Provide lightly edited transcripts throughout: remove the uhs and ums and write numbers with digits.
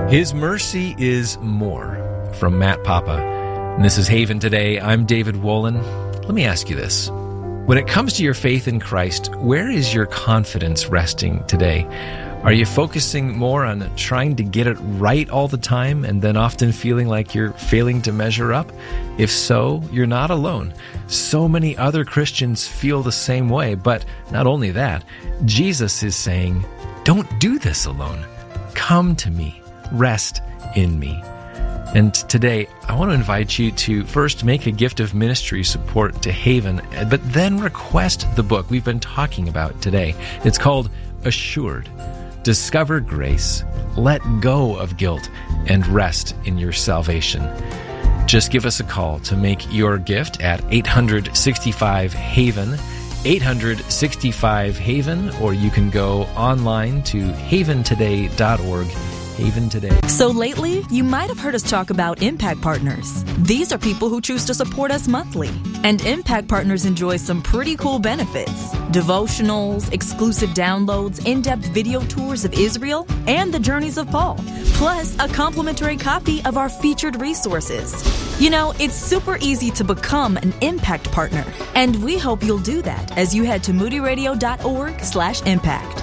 His mercy is more, from Matt Papa. And this is Haven Today. I'm David Wolin. Let me ask you this. When it comes to your faith in Christ, where is your confidence resting today? Are you focusing more on trying to get it right all the time and then often feeling like you're failing to measure up? If so, you're not alone. So many other Christians feel the same way. But not only that, Jesus is saying, don't do this alone. Come to me. Rest in me. And today, I want to invite you to first make a gift of ministry support to Haven, but then request the book we've been talking about today. It's called Assured. Discover grace, let go of guilt, and rest in your salvation. Just give us a call to make your gift at 865-HAVEN, 865-HAVEN, or you can go online to haventoday.org. Haven Today. So lately, you might have heard us talk about Impact Partners. These are people who choose to support us monthly. And Impact Partners enjoy some pretty cool benefits. Devotionals, exclusive downloads, in-depth video tours of Israel, and the journeys of Paul. Plus, a complimentary copy of our featured resources. You know, it's super easy to become an Impact Partner. And we hope you'll do that as you head to moodyradio.org/impact.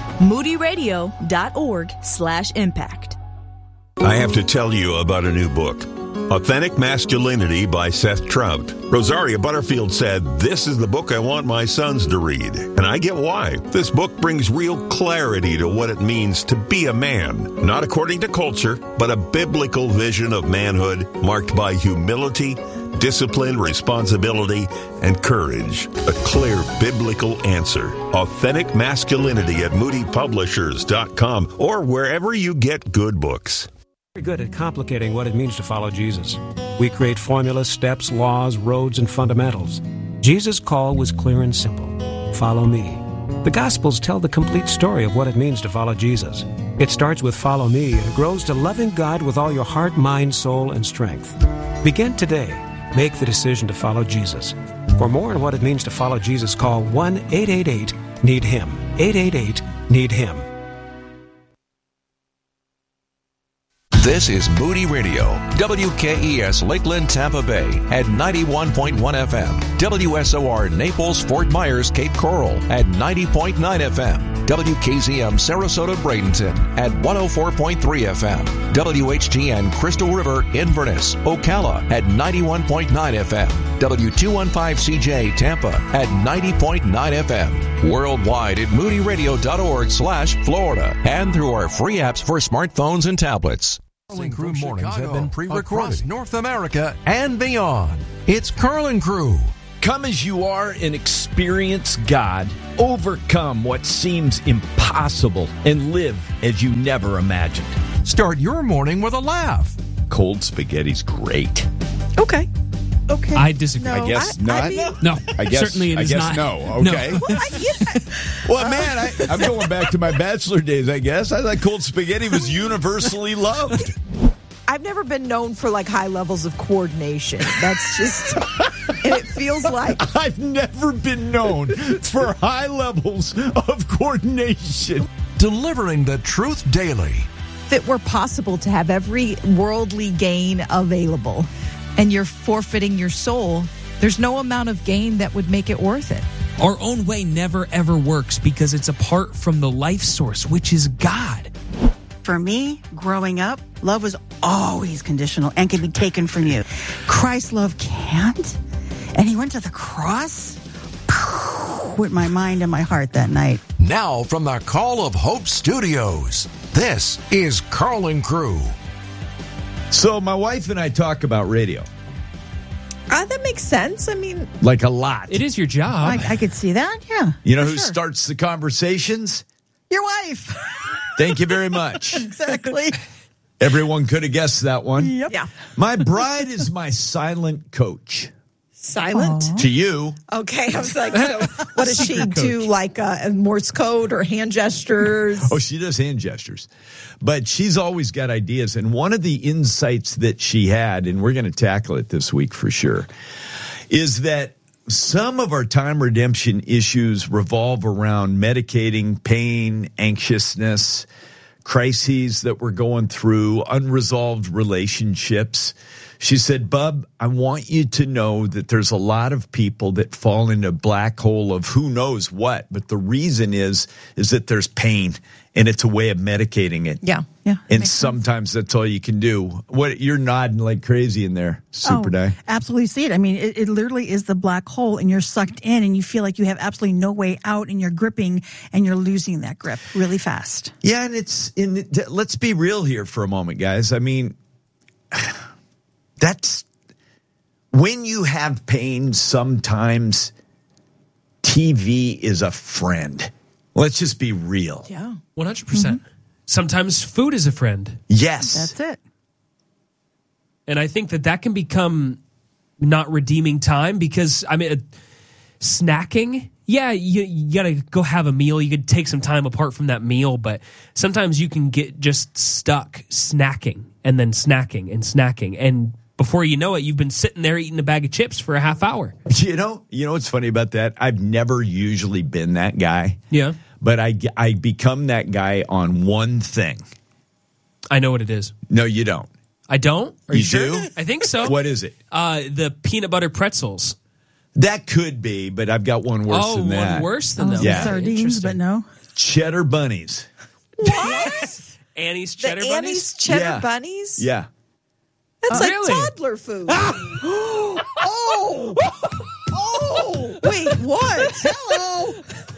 moodyradio.org/impact. I have to tell you about a new book, Authentic Masculinity by Seth Trout. Rosaria Butterfield said, "This is the book I want my sons to read." And I get why. This book brings real clarity to what it means to be a man, not according to culture, but a biblical vision of manhood marked by humility, discipline, responsibility, and courage. A clear biblical answer. Authentic Masculinity at moodypublishers.com or wherever you get good books. Very good at complicating what it means to follow Jesus. We create formulas, steps, laws, roads, and fundamentals. Jesus' call was clear and simple. Follow me. The Gospels tell the complete story of what it means to follow Jesus. It starts with follow me and grows to loving God with all your heart, mind, soul, and strength. Begin today. Make the decision to follow Jesus. For more on what it means to follow Jesus, call 1-888-NEED-HIM. 888-NEED-HIM. This is Moody Radio, WKES Lakeland, Tampa Bay at 91.1 FM, WSOR Naples, Fort Myers, Cape Coral at 90.9 FM, WKZM Sarasota, Bradenton at 104.3 FM, WHGN Crystal River, Inverness, Ocala at 91.9 FM, W215CJ Tampa at 90.9 FM, worldwide at moodyradio.org/Florida, and through our free apps for smartphones and tablets. Carlin Crew mornings have been pre-recorded across North America and beyond. It's Carlin Crew. Come as you are and experience God. Overcome what seems impossible and live as you never imagined. Start your morning with a laugh. Cold spaghetti's great. Okay. I disagree. No, I guess not. I mean, No. I guess, certainly it is not. No. Okay. No. Well, man, I'm going back to my bachelor days, I guess. I thought cold spaghetti was universally loved. I've never been known for like high levels of coordination. That's just, and it feels like I've never been known for high levels of coordination. Delivering the truth daily. if it were possible to have every worldly gain available and you're forfeiting your soul, there's no amount of gain that would make it worth it. Our own way never, ever works because it's apart from the life source, which is God. For me, growing up, love was always conditional and can be taken from you. Christ's love can't. And he went to the cross with my mind and my heart that night. Now from the Call of Hope Studios, this is Carlin Crew. So my wife and I talk about radio. That makes sense. I mean, like a lot. It is your job. I could see that, yeah. You know who starts the conversations? Your wife. Thank you very much. Exactly. Everyone could have guessed that one. Yep. yeah. My bride is my silent coach. Silent? Aww. To you. Okay, I was like, so what does she do, like Morse code or hand gestures? Oh, she does hand gestures. But she's always got ideas. And one of the insights that she had, and we're going to tackle it this week for sure, is that some of our time redemption issues revolve around medicating pain, anxiousness, crises that we're going through, unresolved relationships. She said, Bub, I want you to know that there's a lot of people that fall into a black hole of who knows what, but the reason is that there's pain, and it's a way of medicating it. Yeah. And sometimes that's all you can do. What, you're nodding like crazy in there, Super Di. Absolutely see it. I mean, it literally is the black hole, and you're sucked in, and you feel like you have absolutely no way out, and you're gripping, and you're losing that grip really fast. Yeah, and let's be real here for a moment, guys. I mean, that's when you have pain, sometimes TV is a friend. Let's just be real. Yeah. 100%. Sometimes food is a friend. Yes. That's it. And I think that can become not redeeming time because, I mean, snacking, yeah, you got to go have a meal. You could take some time apart from that meal, but sometimes you can get just stuck snacking and then snacking and snacking. And before you know it, you've been sitting there eating a bag of chips for a half hour. You know what's funny about that? I've never usually been that guy. Yeah. But I become that guy on one thing. I know what it is. No, you don't. I don't? Are you sure? do? I think so. What is it? The peanut butter pretzels. That could be, but I've got one worse than that. One worse than that. Yeah. Sardines, but no. Cheddar bunnies. What? Annie's cheddar the bunnies? Annie's cheddar Yeah. bunnies? Yeah. That's like really? toddler food. Oh, wait, what? Hello.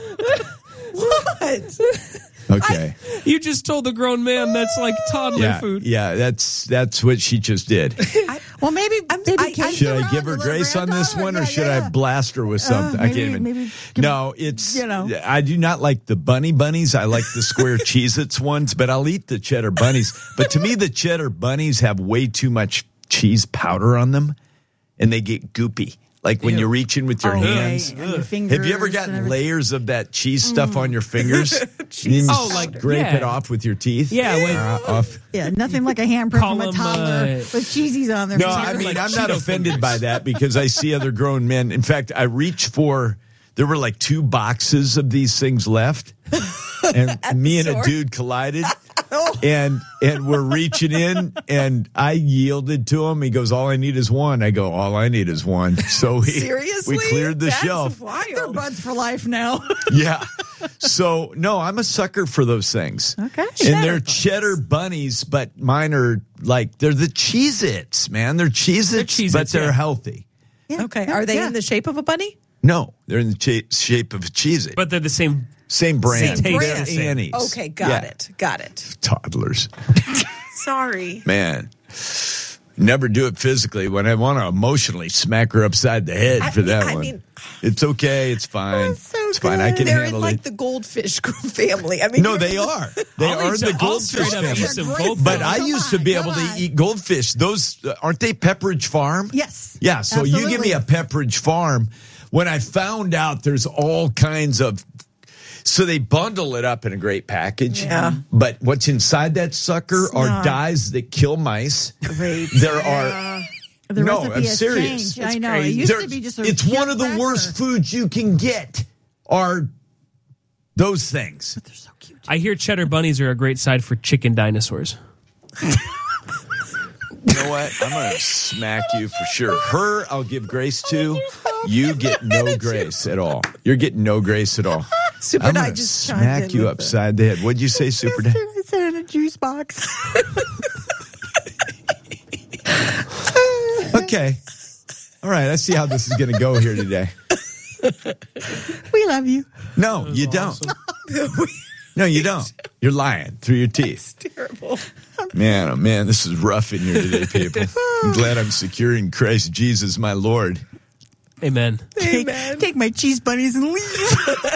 What? Okay. You just told the grown man that's like toddler food. Yeah, that's what she just did. Well, maybe Should I give her grace on this one, or should I blast her with something? I can't even. No, it's. I do not like the bunnies. I like the square Cheez-Its ones, but I'll eat the cheddar bunnies. But to me, the cheddar bunnies have way too much cheese powder on them, and they get goopy. Like when you reach in with your hands. and your fingers. Have you ever gotten layers of that cheese stuff on your fingers? You scrape it off with your teeth? Yeah. Off. Yeah, nothing like a handprint from a toddler with cheesies on there. No, I mean, I'm not offended by that because I see other grown men. In fact, I reached for, there were like 2 boxes of these things left. And me and a dude collided. And we're reaching in, and I yielded to him. He goes, all I need is one. I go, all I need is one. So Seriously? we cleared the shelf. They're buds for life now. Yeah. So, no, I'm a sucker for those things. Okay. And they're cheddar bunnies, but mine are like, they're the Cheez-Its, man. They're Cheez-Its, but they're healthy. Yeah. Okay. Are they in the shape of a bunny? No, they're in the shape of a Cheez-It. But they're the same. Same brand. Same They're brand. Annie's. Okay, got it. Toddlers. Sorry. Man. Never do it physically. When I want to emotionally smack her upside the head for that one. mean, it's okay. It's fine. It's fine. I can They're handle in like it. the goldfish family. I mean, No, they are. They I'll are eat the some- goldfish I'll straight up family. eat some goldfish. But I used to be able to eat goldfish. Those aren't they Pepperidge Farm? Yes. Yeah. So you give me Absolutely. a Pepperidge Farm. When I found out there's all kinds of, so they bundle it up in a great package. Yeah. But what's inside that sucker are not. dyes that kill mice. Great. There are. The No, recipe I'm has serious. changed. I know. It used to be just a It's one of the cracker. worst foods you can get are those things. They're so cute. I hear cheddar bunnies are a great side for chicken dinosaurs. You know what? I'm going to smack you for sure. Her, I'll give grace to. You get no grace at all. You're getting no grace at all. Super I'm Di going to just chimed smack in you with upside the head. What'd you say, Super Dad? I said in a juice box. Okay. All right. I see how this is going to go here today. We love you. No, you don't. No, you don't. You're lying through your teeth. Terrible. Man, oh man, this is rough in here today, people. I'm glad I'm secure in Christ Jesus, my Lord. Amen. Take my cheese bunnies and leave.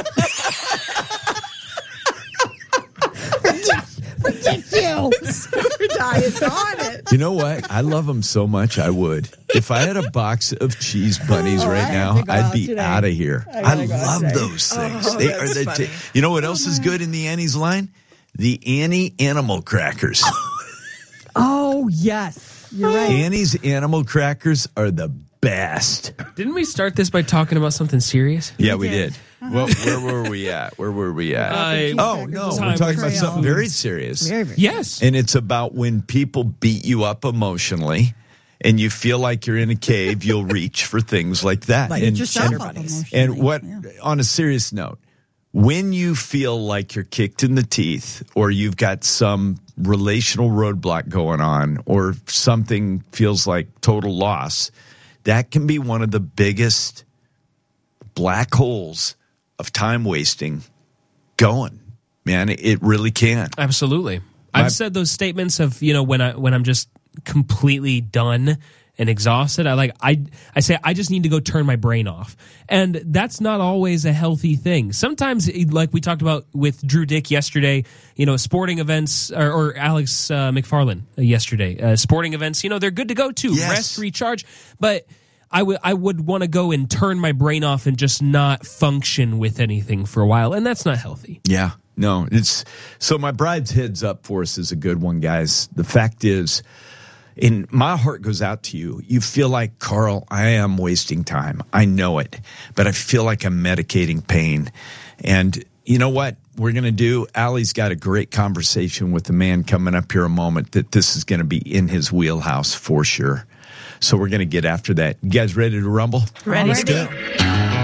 Forget you. Super Di is on it. You know what? I love them so much, I would. If I had a box of cheese bunnies right I have now, to go I'd out be today. out of here. I gotta go love today. those things. Oh, that's funny. You know what else is good in the Annie's line? The Annie Animal Crackers. Oh, yes. You're right. Annie's Animal Crackers are the best. Didn't we start this by talking about something serious? Yeah, we did. Well, where were we at? We're talking about something very serious. Yes. And it's about when people beat you up emotionally and you feel like you're in a cave, you'll reach for things like that. Like and yourself on a serious note, when you feel like you're kicked in the teeth or you've got some relational roadblock going on or something feels like total loss, that can be one of the biggest black holes of time wasting going. Man, it really can. Absolutely. I've said those statements of, when I'm just completely done and exhausted, I say I just need to go turn my brain off. And that's not always a healthy thing. Sometimes, like we talked about with Drew Dick yesterday, sporting events, or Alex McFarland yesterday, sporting events, they're good to go too. Yes. Rest, recharge. But I would want to go and turn my brain off and just not function with anything for a while. And that's not healthy. Yeah. No, so my bride's heads up for us is a good one, guys. The fact is, my heart goes out to you. You feel like, Carl, I am wasting time. I know it, but I feel like I'm medicating pain. And you know what we're going to do? Allie's got a great conversation with the man coming up here a moment that this is going to be in his wheelhouse for sure. So we're going to get after that. You guys ready to rumble? Ready. Let's do it.